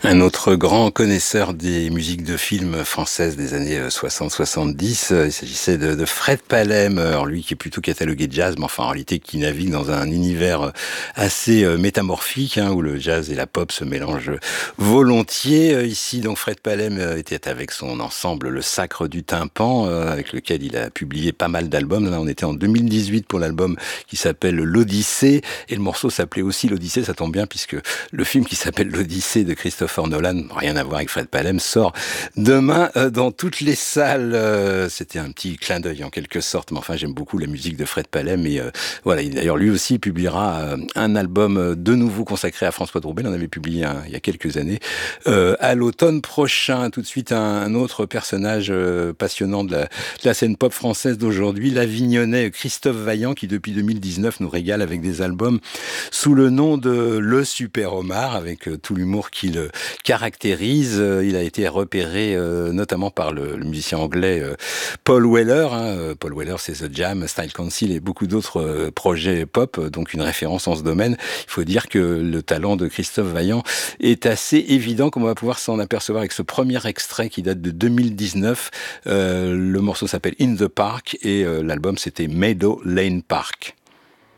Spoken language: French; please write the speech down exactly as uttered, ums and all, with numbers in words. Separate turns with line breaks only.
Un autre grand connaisseur des musiques de films françaises des années soixante soixante-dix, il s'agissait de, de Fred Palem, alors lui qui est plutôt catalogué jazz, mais enfin en réalité qui navigue dans un univers assez métamorphique, hein, où le jazz et la pop se mélangent volontiers. Ici donc Fred Palem était avec son ensemble Le Sacre du Tympan, avec lequel il a publié pas mal d'albums. Là on était en deux mille dix-huit pour l'album qui s'appelle L'Odyssée, et le morceau s'appelait aussi L'Odyssée, ça tombe bien puisque le film qui s'appelle L'Odyssée de Christopher Nolan, rien à voir avec Fred Palem, sort demain euh, dans toutes les salles. Euh, c'était un petit clin d'œil en quelque sorte, mais enfin j'aime beaucoup la musique de Fred Palem, et euh, voilà, d'ailleurs lui aussi publiera euh, un album de nouveau consacré à François Droubet. Il en avait publié un, il y a quelques années, euh, à l'automne prochain. Tout de suite un, un autre personnage euh, passionnant de la, de la scène pop française d'aujourd'hui, l'Avignonnais Christophe Vaillant, qui depuis deux mille dix-neuf nous régale avec des albums sous le nom de Le Super Omar, avec euh, tout l'humour qu'il euh, caractérise. Euh, il a été repéré euh, notamment par le, le musicien anglais euh, Paul Weller. Hein. Paul Weller, c'est The Jam, Style Council et beaucoup d'autres euh, projets pop, donc une référence en ce domaine. Il faut dire que le talent de Christophe Vaillant est assez évident, comme on va pouvoir s'en apercevoir avec ce premier extrait qui date de deux mille dix-neuf. Euh, le morceau s'appelle In the Park et euh, l'album c'était Meadow Lane Park.